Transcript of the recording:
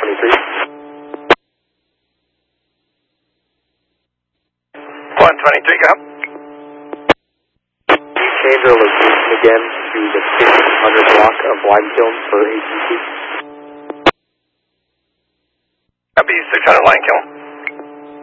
123, go. Change our location again to the 1500 block of Limekiln for ATC. Copy, 600 Limekiln.